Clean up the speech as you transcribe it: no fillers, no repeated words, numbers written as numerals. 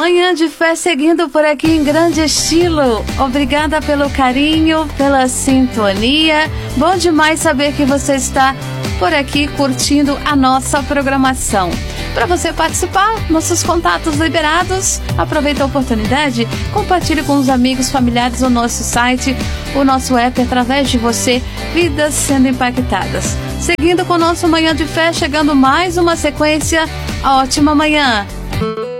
Manhã de Fé seguindo por aqui em grande estilo. Obrigada pelo carinho, pela sintonia. Bom demais saber que você está por aqui curtindo a nossa programação. Para você participar, nossos contatos liberados. Aproveita a oportunidade, compartilhe com os amigos, familiares o nosso site, o nosso app, através de você, vidas sendo impactadas. Seguindo com o nosso Manhã de Fé, chegando mais uma sequência. Ótima manhã!